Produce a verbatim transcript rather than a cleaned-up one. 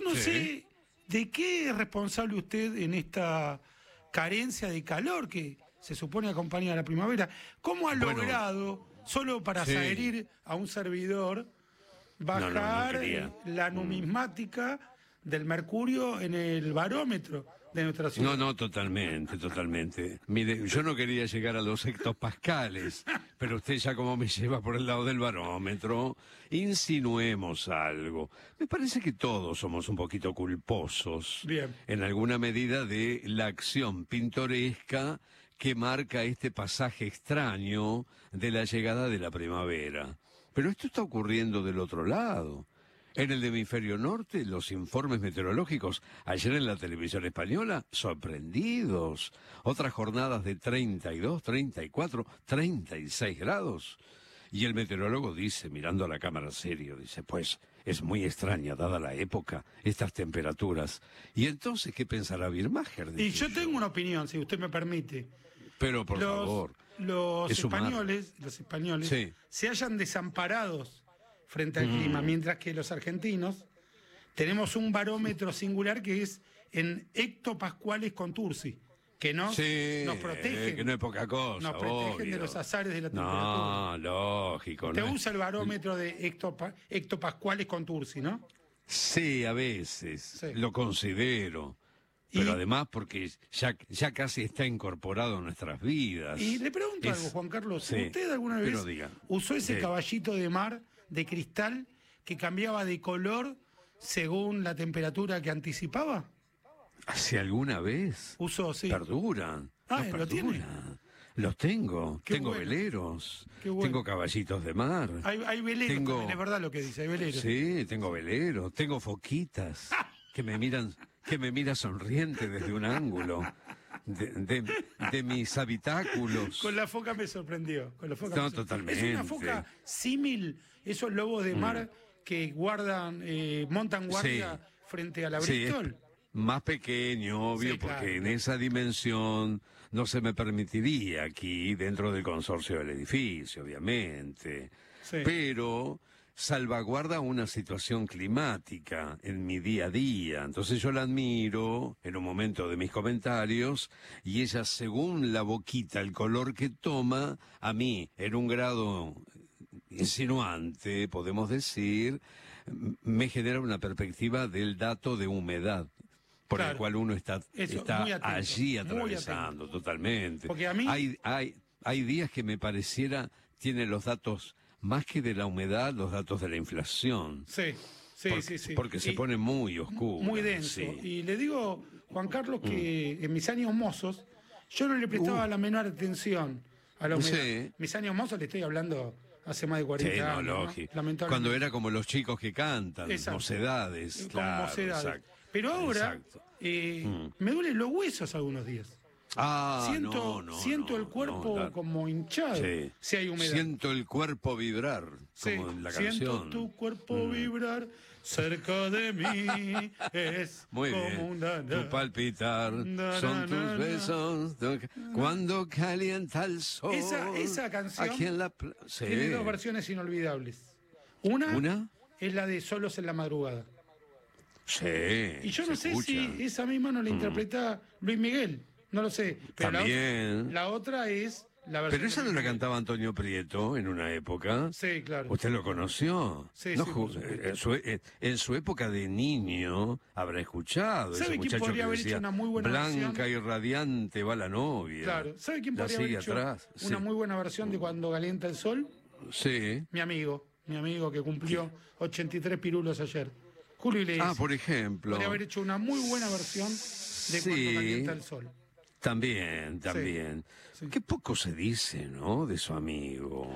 no Sí. sé de qué es responsable usted en esta carencia de calor que se supone acompaña a la primavera. ¿Cómo ha Bueno, logrado, solo para sí. adherir a un servidor, No, no, no bajar quería. eh, la numismática del mercurio en el barómetro de nuestra ciudad? No, no, totalmente, totalmente. Mire, yo no quería llegar a los hectopascales, pero usted ya como me lleva por el lado del barómetro, insinuemos algo. Me parece que todos somos un poquito culposos, Bien. en alguna medida, de la acción pintoresca que marca este pasaje extraño de la llegada de la primavera. Pero esto está ocurriendo del otro lado. En el hemisferio norte, los informes meteorológicos, ayer en la televisión española, sorprendidos. Otras jornadas de treinta y dos, treinta y cuatro, treinta y seis grados. Y el meteorólogo dice, mirando a la cámara serio, dice, pues, es muy extraña, dada la época, estas temperaturas. ¿Y entonces qué pensará Birmacher? Y Dije yo tengo una opinión, si usted me permite. Pero, por los, favor, Los es humano. españoles, los españoles Sí. se hallan desamparados frente al clima, mientras que los argentinos tenemos un barómetro singular que es en hectopascuales Contursi, que nos, Sí, nos protegen. que no es poca cosa, Nos protegen obvio. de los azares de la No, temperatura. lógico. Te no es- usa el barómetro de hectopa- hectopascuales Contursi, ¿no? Sí, a veces, Sí. lo considero. Pero Y- además porque ya, ya casi está incorporado en nuestras vidas. Y le pregunto Es- algo, Juan Carlos. sí, ¿Usted alguna pero vez diga. usó ese Sí. caballito de mar de cristal que cambiaba de color según la temperatura que anticipaba? ¿Hace alguna vez? Usó, sí. Perduran. Ah, no ¿lo tiene? perduran. Los tengo. Qué tengo bueno. veleros. Qué bueno. Tengo caballitos de mar. Hay, hay veleros Tengo- también, es verdad lo que dice, hay veleros. Sí, tengo veleros. Tengo foquitas que me miran, que me mira sonriente desde un ángulo de, de, de mis habitáculos. Con la foca me sorprendió. Con la foca No, me sorprendió. totalmente. Es una foca símil, esos lobos de mar que guardan, eh, montan guardia Sí. frente a la Sí, es Bristol. más pequeño, obvio, Sí, claro. porque en esa dimensión no se me permitiría aquí, dentro del consorcio del edificio, obviamente. Sí. Pero salvaguarda una situación climática en mi día a día. Entonces yo la admiro en un momento de mis comentarios y ella, según la boquita, el color que toma, a mí, en un grado insinuante, podemos decir, m- me genera una perspectiva del dato de humedad por Claro. el cual uno está, Eso, está muy atento, allí muy atravesando totalmente. Porque a mí- hay, hay, hay días que me pareciera tiene los datos, más que de la humedad, los datos de la inflación. Sí, sí, porque, sí, sí. porque se Y- pone muy oscuro. Muy denso. Sí. Mm. Y le digo, Juan Carlos, que en mis años mozos yo no le prestaba Uh. la menor atención a la humedad. Sí. Mis años mozos le estoy hablando hace más de cuarenta Sí, no, años. ¿no? lógico. Lamentablemente. Cuando era como los chicos que cantan, Exacto. mocedades. Como Claro, mocedades. exacto. Pero ahora Exacto. eh, me duelen los huesos algunos días. Ah, siento no, no, siento no, el cuerpo no, la- como hinchado Sí. si hay humedad. Siento el cuerpo vibrar, Sí, como en la siento canción. Mm. tu cuerpo vibrar cerca de mí, es Muy como bien. un na, na. Tu palpitar Na, son na, tus na, na. besos. tu- Cuando calienta el sol. Esa- esa canción Aquí en la pla- sí. Tiene dos versiones inolvidables. Una, ¿Una? es la de Solos en la madrugada. Sí. Y yo no se sé escucha. Mm. si esa misma no la interpreta Luis Miguel. No lo sé. Pero la También. otra, la otra es la versión. Pero esa de no la Luis Miguel. cantaba Antonio Prieto en una época. Sí, claro. ¿Usted lo conoció? Sí, No sí, ju- por supuesto. en, su, eh, en su época de niño habrá escuchado. ¿Sabe Ese quién muchacho podría que haber decía, hecho una muy buena Blanca versión? y radiante va la novia. Claro. ¿Sabe quién La podría haber sigue hecho atrás. una Sí. muy buena versión de Cuando calienta el sol? Sí. Mi amigo. Mi amigo que cumplió ochenta y tres pirulos ayer. Julio Iglesias. Ah, por ejemplo. Podría haber hecho una muy buena versión de Sí. Cuando calienta el sol. También, también. Sí. Qué poco se dice, ¿no? De su amigo.